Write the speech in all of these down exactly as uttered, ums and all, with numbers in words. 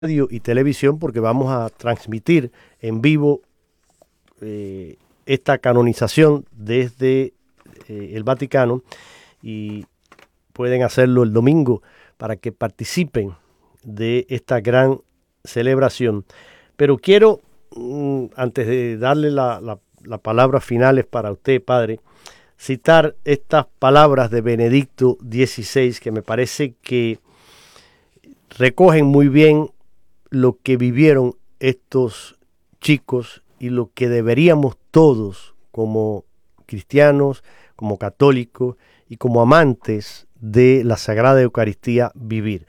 radio y televisión, porque vamos a transmitir en vivo eh, esta canonización desde eh, el Vaticano, y pueden hacerlo el domingo para que participen de esta gran celebración. Pero quiero, mm, antes de darle la, la, la palabra finales para usted, Padre, citar estas palabras de Benedicto dieciséis, que me parece que recogen muy bien lo que vivieron estos chicos y lo que deberíamos todos, como cristianos, como católicos y como amantes de la Sagrada Eucaristía, vivir.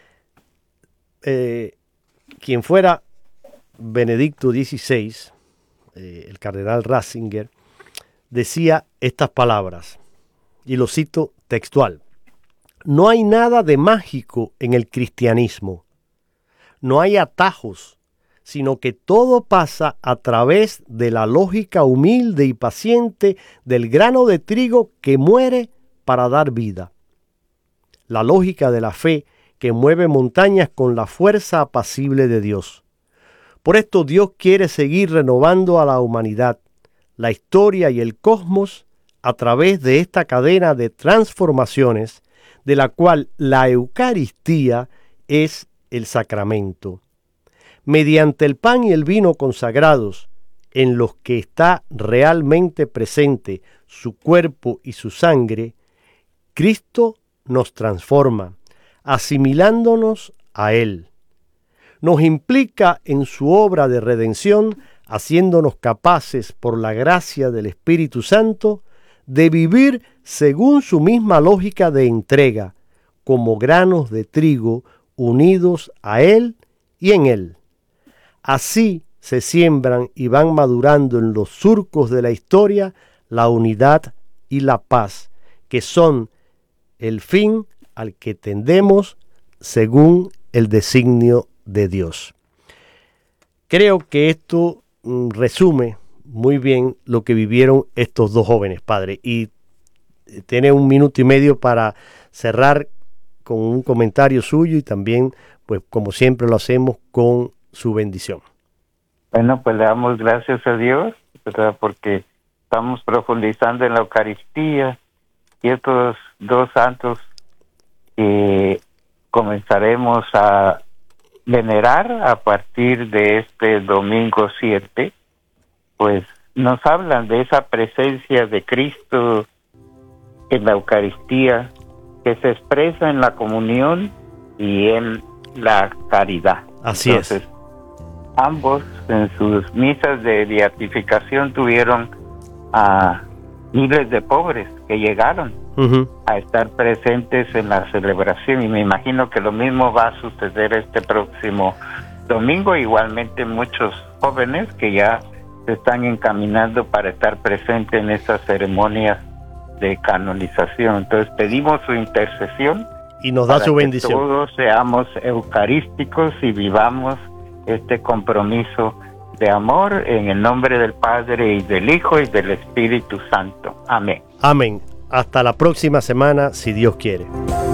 Eh, quien fuera Benedicto dieciséis, eh, el cardenal Ratzinger, decía estas palabras, y lo cito textual: no hay nada de mágico en el cristianismo, no hay atajos, sino que todo pasa a través de la lógica humilde y paciente del grano de trigo que muere para dar vida. La lógica de la fe que mueve montañas con la fuerza apacible de Dios. Por esto Dios quiere seguir renovando a la humanidad, la historia y el cosmos a través de esta cadena de transformaciones, de la cual la Eucaristía es el sacramento. Mediante el pan y el vino consagrados, en los que está realmente presente su cuerpo y su sangre, Cristo nos transforma, asimilándonos a Él. Nos implica en su obra de redención, haciéndonos capaces, por la gracia del Espíritu Santo, de vivir según su misma lógica de entrega, como granos de trigo unidos a Él y en Él. Así se siembran y van madurando en los surcos de la historia la unidad y la paz, que son el fin al que tendemos según el designio de Dios. Creo que esto mm, resume muy bien lo que vivieron estos dos jóvenes, Padre, y tiene un minuto y medio para cerrar con un comentario suyo y también, pues como siempre lo hacemos, con su bendición. Bueno, pues le damos gracias a Dios, ¿verdad? Porque estamos profundizando en la Eucaristía, y estos dos santos que comenzaremos a venerar a partir de este domingo siete, pues nos hablan de esa presencia de Cristo en la Eucaristía, que se expresa en la comunión y en la caridad. Así Entonces, es. Ambos en sus misas de beatificación tuvieron a miles de pobres que llegaron uh-huh. a estar presentes en la celebración, y me imagino que lo mismo va a suceder este próximo domingo. Igualmente muchos jóvenes que ya se están encaminando para estar presentes en esas ceremonias de canonización. Entonces pedimos su intercesión y nos da su bendición. Que todos seamos eucarísticos y vivamos este compromiso de amor en el nombre del Padre y del Hijo y del Espíritu Santo. Amén. Amén. Hasta la próxima semana, si Dios quiere.